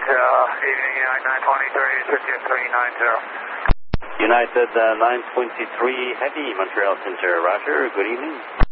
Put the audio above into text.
evening, United 920, 30, 50, 390. United 923 Heavy, Montreal Center, roger, good evening.